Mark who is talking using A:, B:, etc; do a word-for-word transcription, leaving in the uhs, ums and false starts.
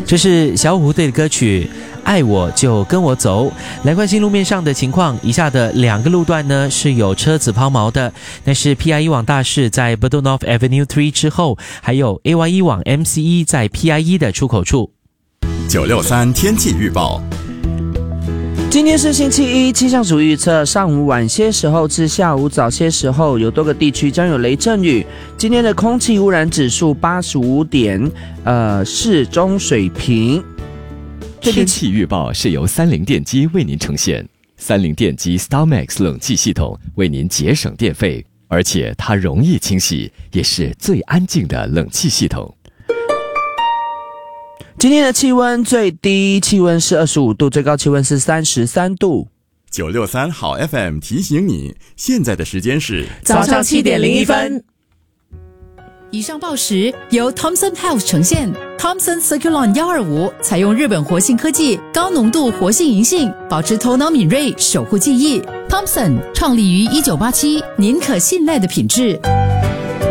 A: 这是小虎队的歌曲爱我就跟我走。来关心路面上的情况，以下的两个路段呢是有车子抛锚的，那是 P I E 往大士在 Bedok North Avenue 三之后，还有 A Y E 往 M C E 在 P I E 的出口处。
B: 九六三天气预报。
C: 今天是星期一，气象署预测上午晚些时候至下午早些时候有多个地区将有雷阵雨。今天的空气污染指数八十五点，呃，适中水平。
D: 天气预报是由三菱电机为您呈现，三菱电机 StarMax 冷气系统为您节省电费，而且它容易清洗，也是最安静的冷气系统。
C: 今天的气温最低气温是二十五度，最高气温是三十三度。
B: 九六三好 F M 提醒你，现在的时间是
E: 早上七点零一分。以上报时由 Thomson Health 呈现。Thomson Circulon 一二五采用日本活性科技，高浓度活性银杏，保持头脑敏锐，守护记忆。Thomson 创立于一九八七，您可信赖的品质。